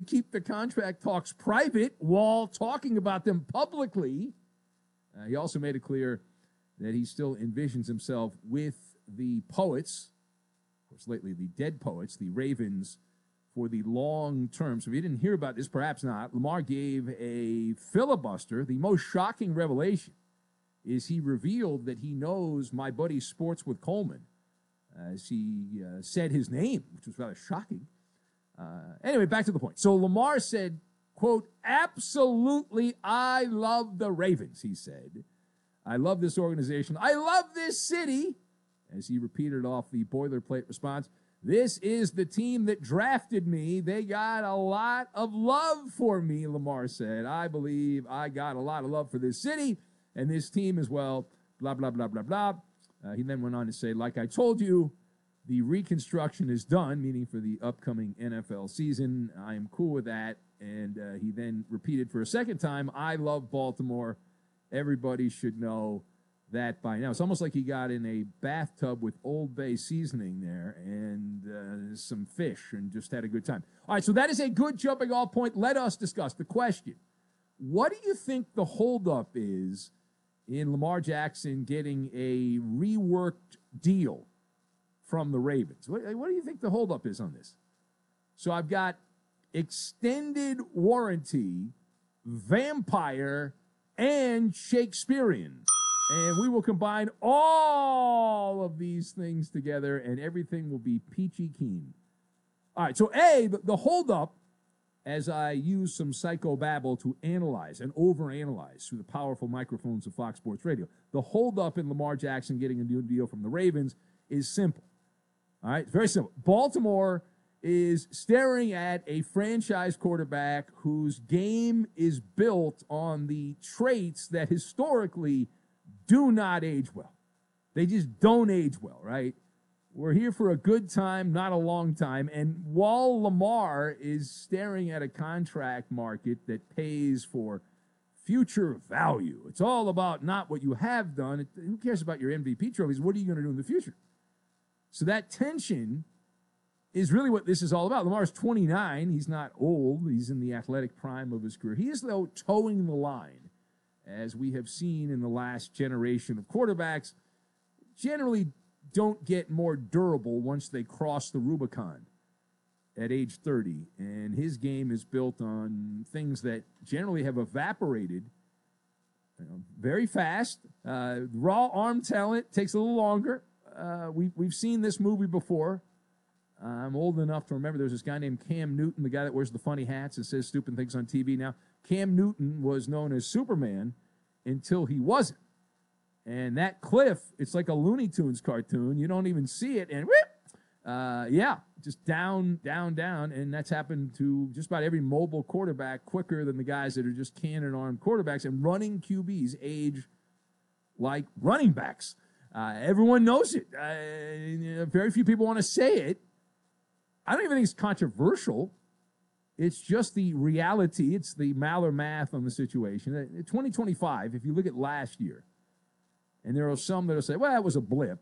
keep the contract talks private while talking about them publicly. He also made it clear that he still envisions himself with the Poets, of course, lately the dead Poets, the Ravens, for the long term. So if you didn't hear about this, perhaps not, Lamar gave a filibuster. The most shocking revelation is he revealed that he knows my buddy Sports with Coleman, as he said his name, which was rather shocking. Anyway, back to the point. So Lamar said, quote, absolutely, I love the Ravens, he said. I love this organization. I love this city. As he repeated off the boilerplate response, this is the team that drafted me. They got a lot of love for me, Lamar said. I believe I got a lot of love for this city and this team as well, blah, blah, blah, blah, blah. He then went on to say, like I told you, the reconstruction is done, meaning for the upcoming NFL season. I am cool with that. And he then repeated for a second time, I love Baltimore. Everybody should know that by now. It's almost like he got in a bathtub with Old Bay seasoning there and some fish and just had a good time. All right, so that is a good jumping off point. Let us discuss the question. What do you think the holdup is in Lamar Jackson getting a reworked deal from the Ravens? What do you think the holdup is on this? So I've got extended warranty, vampire, and Shakespearean. And we will combine all of these things together, and everything will be peachy keen. All right, so the holdup, as I use some psychobabble to analyze and overanalyze through the powerful microphones of Fox Sports Radio, the holdup in Lamar Jackson getting a new deal from the Ravens is simple. All right, very simple. Baltimore is staring at a franchise quarterback whose game is built on the traits that historically do not age well. They just don't age well, right? We're here for a good time, not a long time. And while Lamar is staring at a contract market that pays for future value, it's all about not what you have done. Who cares about your MVP trophies? What are you going to do in the future? So that tension is really what this is all about. Lamar's 29. He's not old. He's in the athletic prime of his career. He is, though, towing the line, as we have seen in the last generation of quarterbacks, generally don't get more durable once they cross the Rubicon at age 30. And his game is built on things that generally have evaporated very fast. Raw arm talent takes a little longer. We've seen this movie before. I'm old enough to remember there's this guy named Cam Newton, the guy that wears the funny hats and says stupid things on TV now. Cam Newton was known as Superman until he wasn't. And that cliff, it's like a Looney Tunes cartoon. You don't even see it. And just down, down, down. And that's happened to just about every mobile quarterback quicker than the guys that are just cannon-armed quarterbacks. And running QBs age like running backs. Everyone knows it. Very few people want to say it. I don't even think it's controversial. It's just the reality. It's the Maller math on the situation. In 2025, if you look at last year, and there are some that will say, well, that was a blip.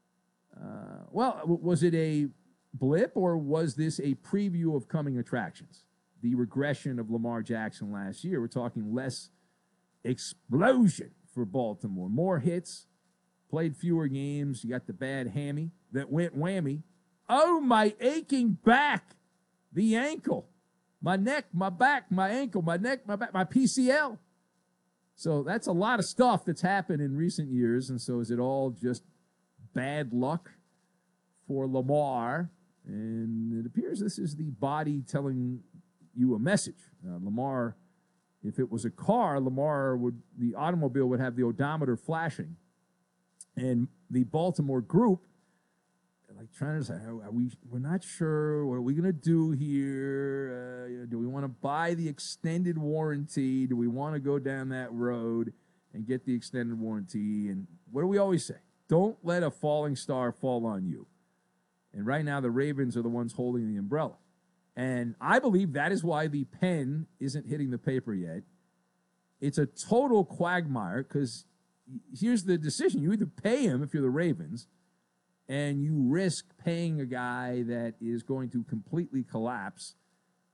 Was it a blip, or was this a preview of coming attractions? The regression of Lamar Jackson last year. We're talking less explosion for Baltimore. More hits, played fewer games. You got the bad hammy that went whammy. Oh, my aching back, the ankle, my neck, my back, my ankle, my neck, my back, my PCL. So that's a lot of stuff that's happened in recent years. And so is it all just bad luck for Lamar? And it appears this is the body telling you a message. Lamar, if it was a car, the automobile would have the odometer flashing. And the Baltimore group, like trying to say, we're not sure. What are we going to do here? Do we want to buy the extended warranty? Do we want to go down that road and get the extended warranty? And what do we always say? Don't let a falling star fall on you. And right now, the Ravens are the ones holding the umbrella. And I believe that is why the pen isn't hitting the paper yet. It's a total quagmire because here's the decision. You either pay him if you're the Ravens, and you risk paying a guy that is going to completely collapse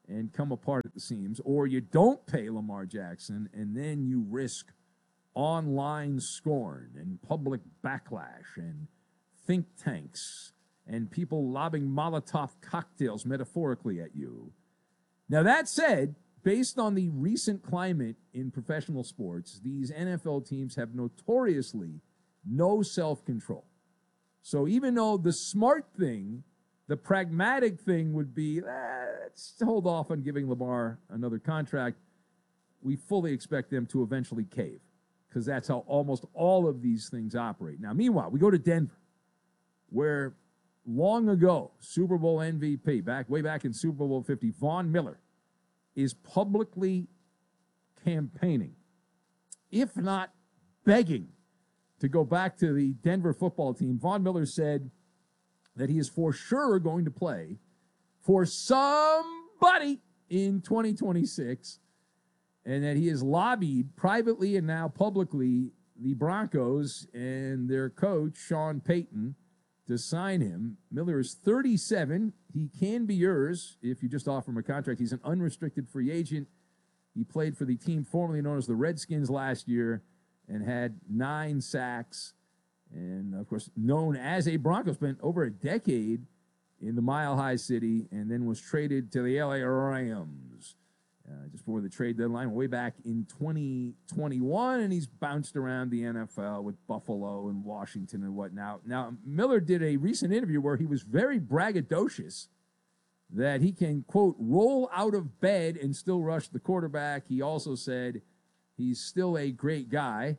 and come apart at the seams, or you don't pay Lamar Jackson, and then you risk online scorn and public backlash and think tanks and people lobbing Molotov cocktails metaphorically at you. Now, that said, based on the recent climate in professional sports, these NFL teams have notoriously no self-control. So even though the smart thing, the pragmatic thing would be, let's hold off on giving Lamar another contract, we fully expect them to eventually cave, because that's how almost all of these things operate. Now, meanwhile, we go to Denver, where long ago, Super Bowl MVP, way back in Super Bowl 50, Von Miller is publicly campaigning, if not begging, to go back to the Denver football team. Von Miller said that he is for sure going to play for somebody in 2026, and that he has lobbied privately and now publicly the Broncos and their coach, Sean Payton, to sign him. Miller is 37. He can be yours if you just offer him a contract. He's an unrestricted free agent. He played for the team formerly known as the Redskins last year and had 9 sacks. And, of course, known as a Bronco, spent over a decade in the Mile High City and then was traded to the LA Rams just before the trade deadline, way back in 2021, and he's bounced around the NFL with Buffalo and Washington and whatnot. Now, Miller did a recent interview where he was very braggadocious that he can, quote, roll out of bed and still rush the quarterback. He also said he's still a great guy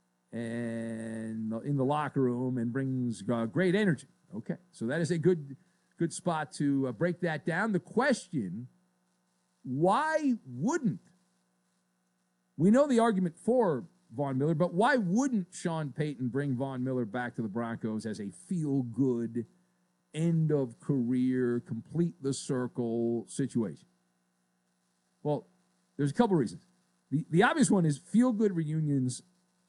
and in the locker room and brings great energy. Okay, so that is a good spot to break that down. The question, why wouldn't? We know the argument for Von Miller, but why wouldn't Sean Payton bring Von Miller back to the Broncos as a feel-good, end-of-career, complete the circle situation? Well, there's a couple reasons. The obvious one is feel-good reunions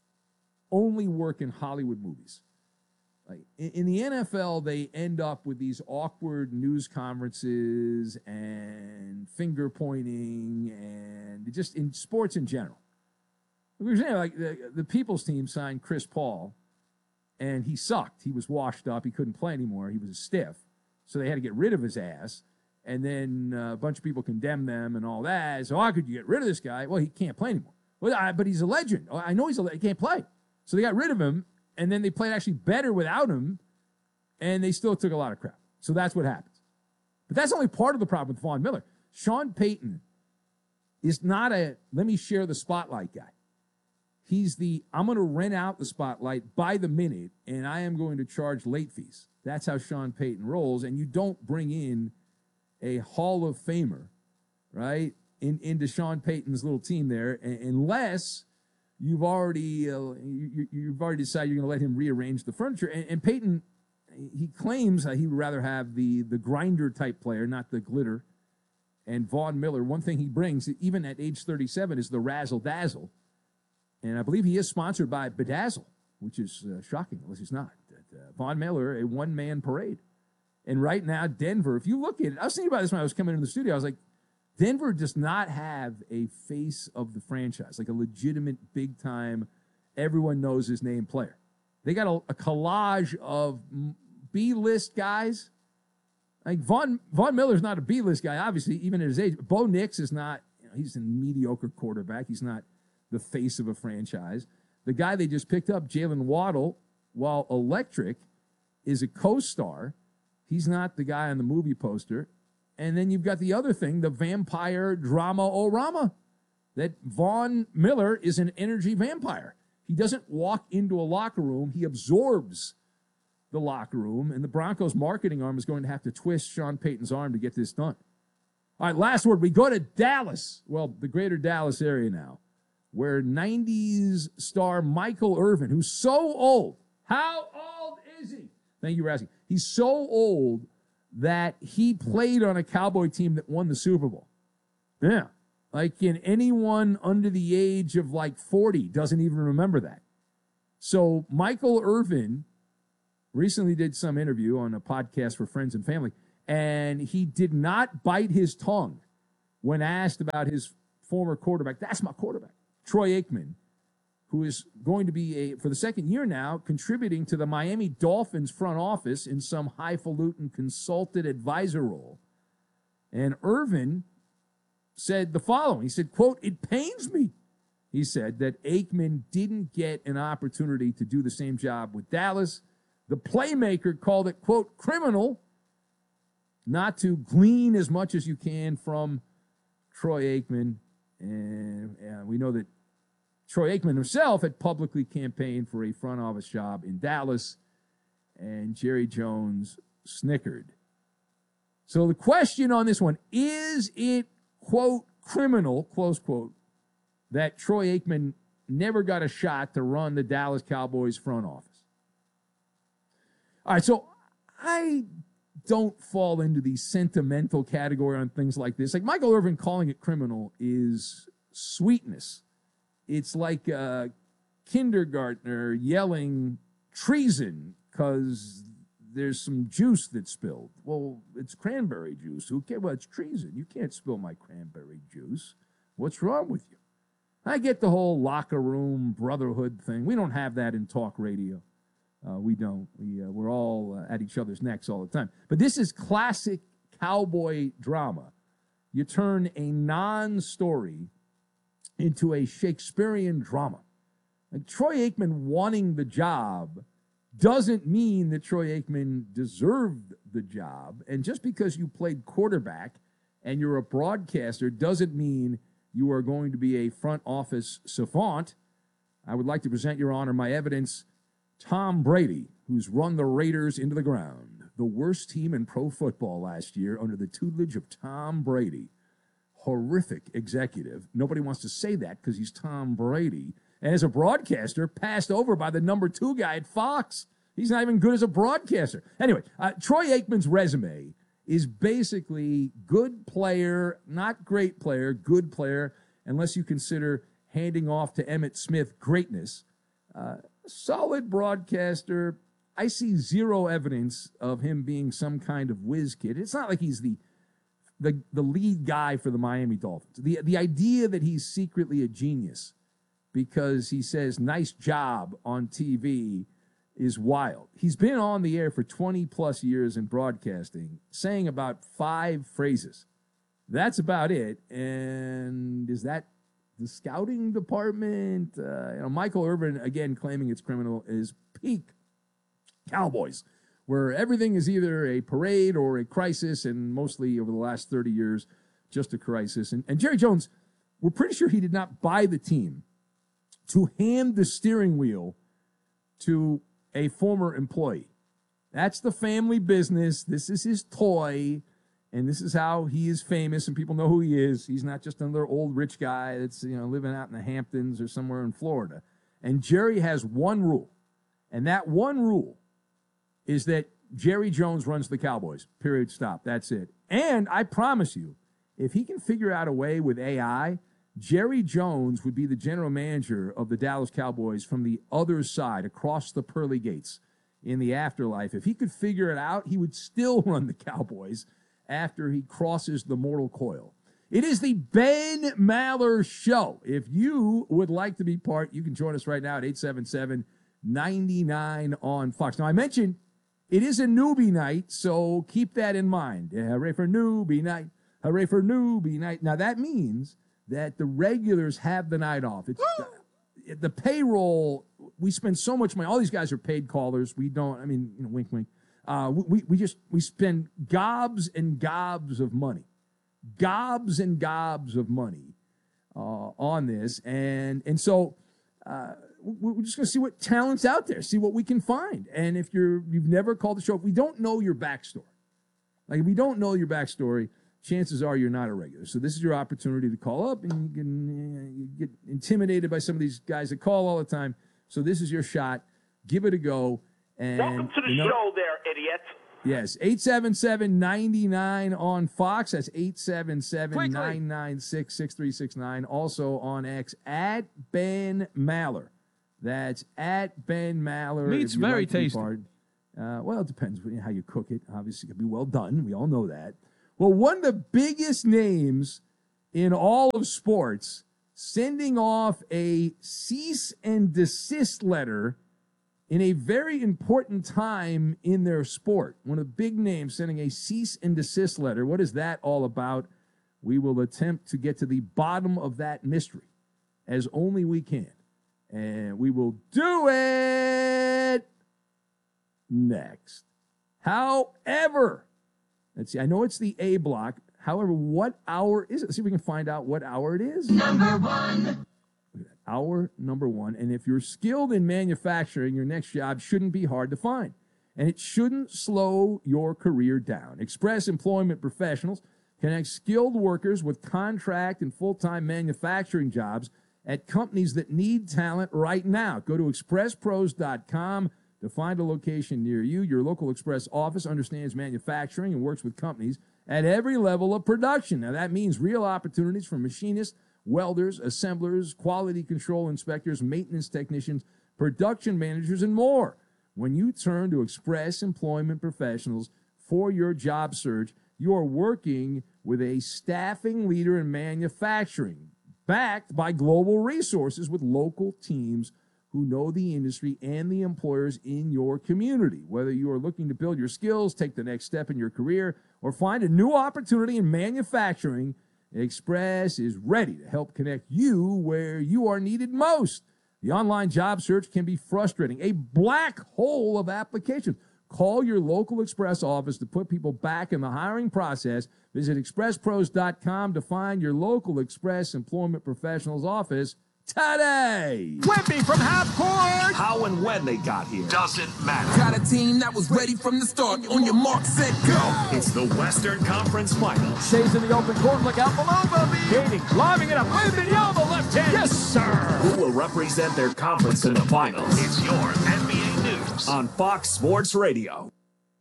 only work in Hollywood movies. Like in the NFL, they end up with these awkward news conferences and finger pointing, and just in sports in general. We were saying, like the People's team signed Chris Paul, and he sucked. He was washed up. He couldn't play anymore. He was a stiff, so they had to get rid of his ass. And then a bunch of people condemned them and all that. So how could you get rid of this guy? Well, he can't play anymore. Well, but he's a legend. I know he can't play. So they got rid of him. And then they played actually better without him, and they still took a lot of crap. So that's what happens. But that's only part of the problem with Von Miller. Sean Payton is not a let me share the spotlight guy. He's I'm going to rent out the spotlight by the minute, and I am going to charge late fees. That's how Sean Payton rolls, and you don't bring in a Hall of Famer, right, into Sean Payton's little team there, unless you've already decided you're going to let him rearrange the furniture. And Payton, he claims he would rather have the grinder type player, not the glitter. And Von Miller, one thing he brings, even at age 37, is the razzle dazzle. And I believe he is sponsored by Bedazzle, which is shocking, unless he's not. Von Miller, a one-man parade. And right now, Denver, if you look at it, I was thinking about this when I was coming into the studio. I was like, Denver does not have a face of the franchise, like a legitimate, big-time, everyone knows his name player. They got a collage of B-list guys. Like Von Miller's not a B-list guy, obviously, even at his age. Bo Nix is not, he's a mediocre quarterback. He's not the face of a franchise. The guy they just picked up, Jalen Waddle, while electric, is a co-star. He's not the guy on the movie poster. And then you've got the other thing, the vampire drama-o-rama, that Von Miller is an energy vampire. He doesn't walk into a locker room. He absorbs the locker room, and the Broncos' marketing arm is going to have to twist Sean Payton's arm to get this done. All right, last word. We go to Dallas, well, the greater Dallas area now, where 90s star Michael Irvin, who's so old. How old is he? Thank you for asking. He's so old that he played on a Cowboy team that won the Super Bowl. Yeah. Like anyone under the age of like 40 doesn't even remember that. So Michael Irvin recently did some interview on a podcast for friends and family, and he did not bite his tongue when asked about his former quarterback, that's my quarterback, Troy Aikman, who is going to be, for the second year now, contributing to the Miami Dolphins front office in some highfalutin consulted advisor role. And Irvin said the following. He said, quote, "It pains me," he said, "that Aikman didn't get an opportunity to do the same job with Dallas. The playmaker called it, quote, criminal not to glean as much as you can from Troy Aikman." And we know that Troy Aikman himself had publicly campaigned for a front office job in Dallas, and Jerry Jones snickered. So the question on this one, is it, quote, criminal, close quote, that Troy Aikman never got a shot to run the Dallas Cowboys front office? All right, so I don't fall into the sentimental category on things like this. Like Michael Irvin calling it criminal is sweetness. It's like a kindergartner yelling treason because there's some juice that's spilled. Well, it's cranberry juice. Who cares? Well, it's treason. You can't spill my cranberry juice. What's wrong with you? I get the whole locker room brotherhood thing. We don't have that in talk radio. We don't. We're all at each other's necks all the time. But this is classic cowboy drama. You turn a non-story into a Shakespearean drama. Like Troy Aikman wanting the job doesn't mean that Troy Aikman deserved the job. And just because you played quarterback and you're a broadcaster doesn't mean you are going to be a front office savant. I would like to present, Your Honor, my evidence. Tom Brady, who's run the Raiders into the ground, the worst team in pro football last year under the tutelage of Tom Brady. Horrific executive. Nobody wants to say that because he's Tom Brady. And as a broadcaster, passed over by the number 2 guy at Fox. He's not even good as a broadcaster. Anyway, Troy Aikman's resume is basically good player, not great player, good player, unless you consider handing off to Emmitt Smith greatness. Solid broadcaster. I see zero evidence of him being some kind of whiz kid. It's not like he's the lead guy for the Miami Dolphins. The idea that he's secretly a genius because he says nice job on TV is wild. He's been on the air for 20 plus years in broadcasting, saying about 5 phrases. That's about it. And is that the scouting department? Michael Irvin, again, claiming it's criminal, is peak Cowboys, where everything is either a parade or a crisis, and mostly over the last 30 years, just a crisis. And Jerry Jones, we're pretty sure he did not buy the team to hand the steering wheel to a former employee. That's the family business. This is his toy, and this is how he is famous, and people know who he is. He's not just another old rich guy that's living out in the Hamptons or somewhere in Florida. And Jerry has one rule, and that one rule is that Jerry Jones runs the Cowboys. Period. Stop. That's it. And I promise you, if he can figure out a way with AI, Jerry Jones would be the general manager of the Dallas Cowboys from the other side, across the pearly gates in the afterlife. If he could figure it out, he would still run the Cowboys after he crosses the mortal coil. It is the Ben Maller Show. If you would like to be part, you can join us right now at 877-99 on Fox. Now, I mentioned it is a newbie night, so keep that in mind. Yeah, hooray for newbie night. Hooray for newbie night. Now, that means that the regulars have the night off. It's the payroll. We spend so much money. All these guys are paid callers. We don't, wink, wink. We spend gobs and gobs of money on this. And so we're just going to see what talent's out there, see what we can find. And if you've never called the show, if we don't know your backstory, chances are you're not a regular. So this is your opportunity to call up, and you get intimidated by some of these guys that call all the time. So this is your shot. Give it a go. And welcome to the show there, idiot. Yes, 877-99 on Fox. That's 877-996-6369. Also on X, at Ben Maller. That's at Ben Maller. Meat's very tasty. Well, it depends how you cook it. Obviously, it could be well done. We all know that. Well, one of the biggest names in all of sports sending off a cease and desist letter in a very important time in their sport. One of the big names sending a cease and desist letter. What is that all about? We will attempt to get to the bottom of that mystery as only we can. And we will do it next. However, let's see, I know it's the A block. However, what hour is it? Let's see if we can find out what hour it is. Number 1. Hour number 1. And if you're skilled in manufacturing, your next job shouldn't be hard to find. And it shouldn't slow your career down. Express Employment Professionals connect skilled workers with contract and full-time manufacturing jobs at companies that need talent right now. Go to expresspros.com to find a location near you. Your local Express office understands manufacturing and works with companies at every level of production. Now, that means real opportunities for machinists, welders, assemblers, quality control inspectors, maintenance technicians, production managers, and more. When you turn to Express Employment Professionals for your job search, you are working with a staffing leader in manufacturing, backed by global resources with local teams who know the industry and the employers in your community. Whether you are looking to build your skills, take the next step in your career, or find a new opportunity in manufacturing, Express is ready to help connect you where you are needed most. The online job search can be frustrating, a black hole of applications. Call your local Express office to put people back in the hiring process. Visit expresspros.com to find your local Express Employment Professionals office today. Whippy from half court. How and when they got here doesn't matter. Got a team that was ready from the start. On your mark, set, go. It's the Western Conference Finals. Shays in the open court. Look out below, Bobby. Gating, lobbing it up. Wembanyama, left hand. Yes, sir. Who will represent their conference in the finals? It's your NBA News on Fox Sports Radio.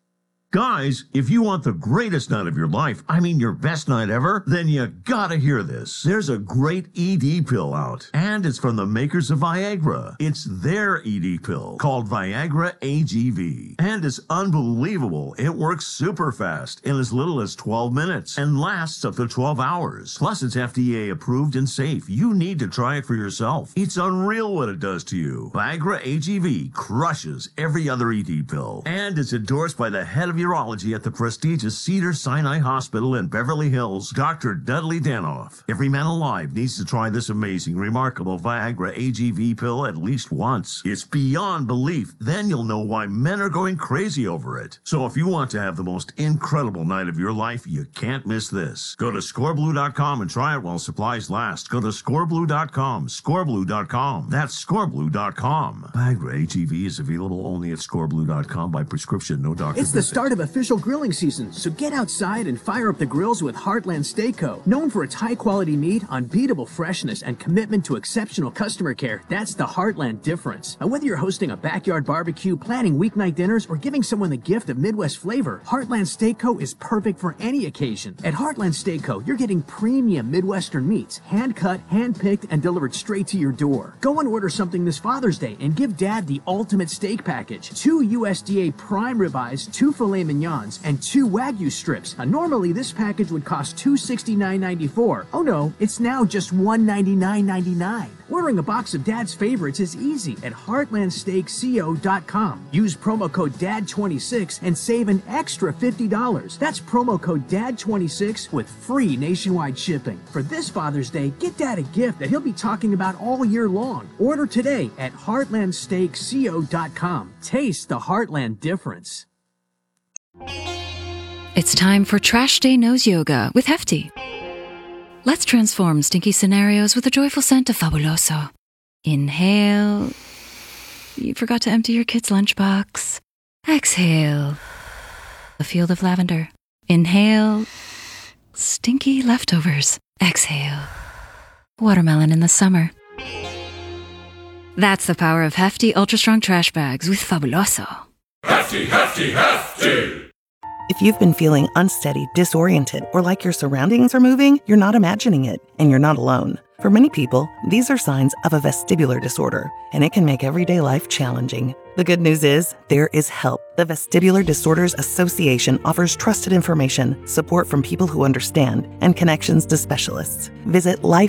Guys, if you want the greatest night of your life, I mean your best night ever, then you gotta hear this. There's a great ED pill out, and it's from the makers of Viagra. It's their ED pill, called Viagra AGV. And it's unbelievable. It works super fast in as little as 12 minutes and lasts up to 12 hours. Plus, it's FDA approved and safe. You need to try it for yourself. It's unreal what it does to you. Viagra AGV crushes every other ED pill, and it's endorsed by the head of urology at the prestigious Cedars-Sinai Hospital in Beverly Hills, Dr. Dudley Danoff. Every man alive needs to try this amazing, remarkable Viagra AGV pill at least once. It's beyond belief. Then you'll know why men are going crazy over it. So if you want to have the most incredible night of your life, you can't miss this. Go to scoreblue.com and try it while supplies last. Go to scoreblue.com, scoreblue.com. That's scoreblue.com. Viagra AGV is available only at scoreblue.com by prescription, no doctor It's the start of official grilling season, so get outside and fire up the grills with Heartland Steak Co. Known for its high-quality meat, unbeatable freshness, and commitment to exceptional customer care, that's the Heartland difference. And whether you're hosting a backyard barbecue, planning weeknight dinners, or giving someone the gift of Midwest flavor, Heartland Steak Co. is perfect for any occasion. At Heartland Steak Co., you're getting premium Midwestern meats, hand-cut, hand-picked, and delivered straight to your door. Go and order something this Father's Day and give Dad the ultimate steak package. 2 USDA prime ribeyes, 2 filet mignons, and 2 Wagyu strips. Normally, this package would cost $269.94. Oh no, it's now just $199.99. Ordering a box of Dad's favorites is easy at heartlandsteakco.com. Use promo code DAD26 and save an extra $50. That's promo code DAD26 with free nationwide shipping. For this Father's Day, get Dad a gift that he'll be talking about all year long. Order today at heartlandsteakco.com. Taste the Heartland difference. It's time for Trash Day Nose Yoga with Hefty. Let's transform stinky scenarios with a joyful scent of Fabuloso. Inhale. You forgot to empty your kid's lunchbox. Exhale. A field of lavender. Inhale. Stinky leftovers. Exhale. Watermelon in the summer. That's the power of Hefty Ultra Strong Trash Bags with Fabuloso. Hefty, Hefty, Hefty! If you've been feeling unsteady, disoriented, or like your surroundings are moving, you're not imagining it, and you're not alone. For many people, these are signs of a vestibular disorder, and it can make everyday life challenging. The good news is, there is help. The Vestibular Disorders Association offers trusted information, support from people who understand, and connections to specialists. Visit